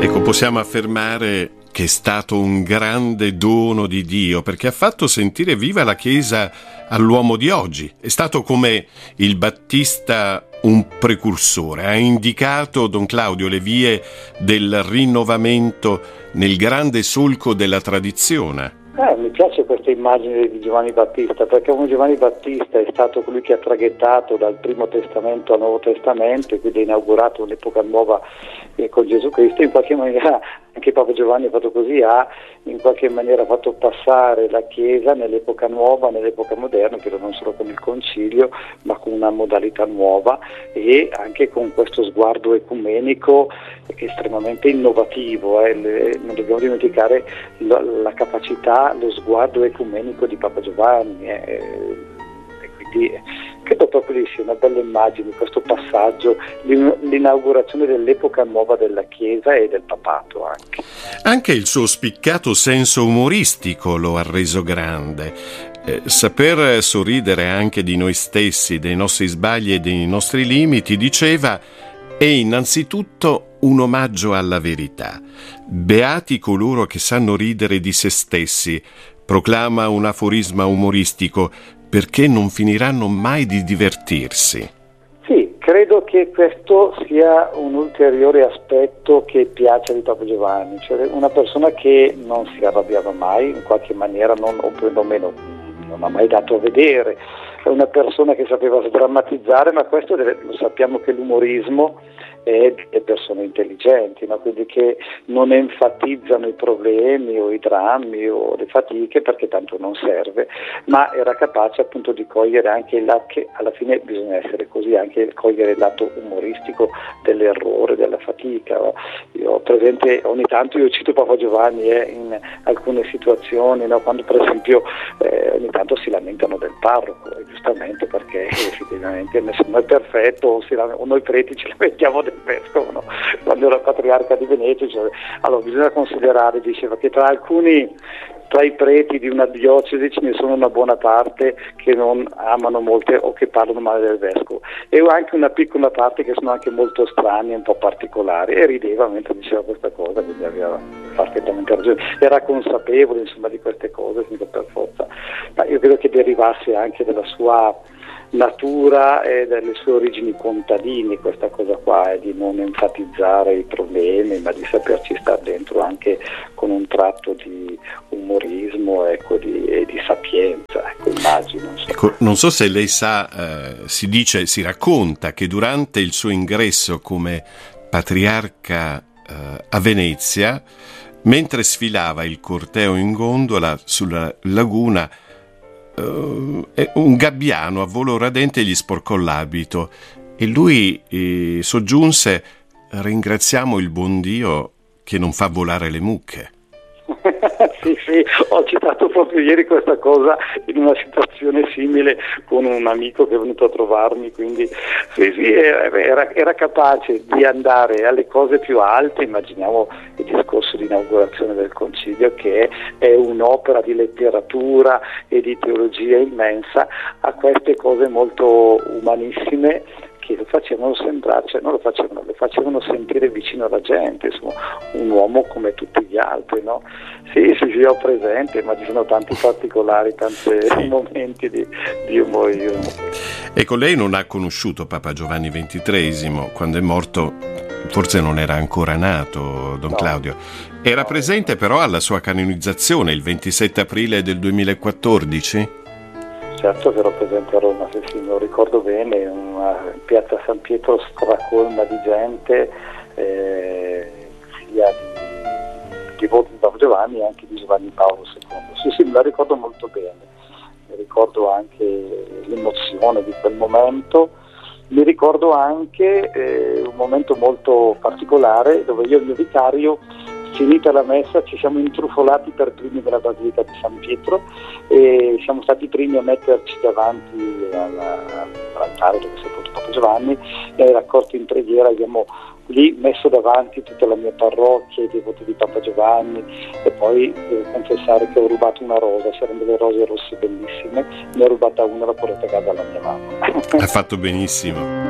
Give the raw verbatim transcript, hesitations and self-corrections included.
Ecco, possiamo affermare che è stato un grande dono di Dio, perché ha fatto sentire viva la Chiesa all'uomo di oggi. È stato come il Battista un precursore, ha indicato, Don Claudio, le vie del rinnovamento nel grande solco della tradizione. Eh, mi piace questa immagine di Giovanni Battista, perché come Giovanni Battista è stato colui che ha traghettato dal Primo Testamento al Nuovo Testamento e quindi ha inaugurato un'epoca nuova eh, con Gesù Cristo. In qualche maniera anche Papa Giovanni ha fatto così, ha in qualche maniera fatto passare la Chiesa nell'epoca nuova, nell'epoca moderna, però non solo con il Concilio, ma con una modalità nuova e anche con questo sguardo ecumenico che è estremamente innovativo. Eh. Le, non dobbiamo dimenticare la, la capacità, lo sguardo ecumenico di Papa Giovanni. Eh. E quindi credo proprio lì sia una bella immagine, questo passaggio, l'inaugurazione dell'epoca nuova della Chiesa e del papato anche. Anche il suo spiccato senso umoristico lo ha reso grande. Eh, saper sorridere anche di noi stessi, dei nostri sbagli e dei nostri limiti, diceva, è innanzitutto un omaggio alla verità. Beati coloro che sanno ridere di se stessi, proclama un aforisma umoristico, perché non finiranno mai di divertirsi. Sì, credo che questo sia un ulteriore aspetto che piace di Papa Giovanni, cioè una persona che non si arrabbiava mai, in qualche maniera, non, o perlomeno non ha mai dato a vedere, è una persona che sapeva sdrammatizzare, ma questo deve, lo sappiamo che l'umorismo è delle persone intelligenti, no? Quindi che non enfatizzano i problemi o i drammi o le fatiche perché tanto non serve, ma era capace appunto di cogliere anche il lato, che alla fine bisogna essere così, anche cogliere il lato umoristico dell'errore, della fatica. No? Io ho presente, ogni tanto io cito Papa Giovanni eh, in alcune situazioni, no? Quando per esempio eh, ogni tanto si lamentano del parroco, e giustamente perché effettivamente nessuno è perfetto, o, si, o noi preti ci lamentiamo del vescovo, no? Quando era patriarca di Venezia, cioè, allora bisogna considerare, diceva, che tra alcuni, tra i preti di una diocesi ce ne sono una buona parte che non amano molte o che parlano male del vescovo, e anche una piccola parte che sono anche molto strani e un po' particolari, e rideva mentre diceva questa cosa, quindi aveva perfettamente ragione, era consapevole insomma di queste cose, quindi per forza, ma io credo che derivasse anche dalla sua natura e delle sue origini contadine questa cosa qua, è di non enfatizzare i problemi ma di saperci stare dentro anche con un tratto di umorismo, ecco, di, e di sapienza, ecco, immagino. Insomma. Ecco, non so se lei sa, eh, si dice, si racconta che durante il suo ingresso come patriarca eh, a Venezia, mentre sfilava il corteo in gondola sulla laguna, Uh, un gabbiano a volo radente gli sporcò l'abito e lui eh, soggiunse: ringraziamo il buon Dio che non fa volare le mucche. Sì, sì, ho citato proprio ieri questa cosa in una situazione simile con un amico che è venuto a trovarmi, quindi sì, sì, era, era capace di andare alle cose più alte. Immaginiamo il discorso di inaugurazione del Concilio, che è un'opera di letteratura e di teologia immensa, a queste cose molto umanissime che lo facevano sembrare, cioè non lo facevano, lo facevano sentire vicino alla gente, insomma, un uomo come tutti gli altri, no? Sì, sì, sì, ho presente, ma ci sono tanti particolari, tanti sì. momenti di, di umorismo. Ecco, lei non ha conosciuto Papa Giovanni ventitreesimo, quando è morto forse non era ancora nato, Don no. Claudio. Era no. presente però alla sua canonizzazione il ventisette aprile del duemilaquattordici? Certo che ero presente a Roma, se sì, lo ricordo bene, una piazza San Pietro stracolma di gente, eh, sia di, di voti di Papa Giovanni e anche di Giovanni Paolo secondo. Sì, sì, me la ricordo molto bene, mi ricordo anche l'emozione di quel momento, mi ricordo anche eh, un momento molto particolare dove io e il mio vicario, finita la messa, ci siamo intrufolati per primi nella Basilica di San Pietro e siamo stati i primi a metterci davanti all'altare dove si è potuto Papa Giovanni, e ai raccolti in preghiera abbiamo lì messo davanti tutta la mia parrocchia, i devoti di Papa Giovanni, e poi devo confessare che ho rubato una rosa, c'erano delle rose rosse bellissime, ne ho rubata una e l'ho portata a casa alla mia mamma. Ha fatto benissimo.